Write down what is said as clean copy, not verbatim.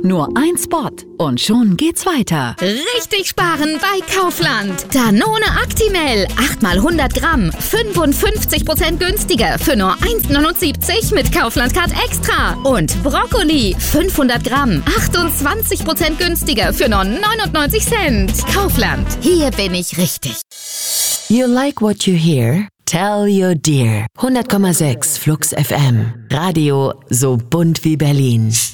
Nur ein Spot und schon geht's weiter. Richtig sparen bei Kaufland. Danone Actimel, 8 mal 100 Gramm, 55% günstiger für nur 1,79 mit Kaufland-Card Extra. Und Brokkoli, 500 Gramm, 28% günstiger für nur 99 Cent. Kaufland, hier bin ich richtig. You like what you hear? Tell your dear. 100,6 Flux FM. Radio so bunt wie Berlin.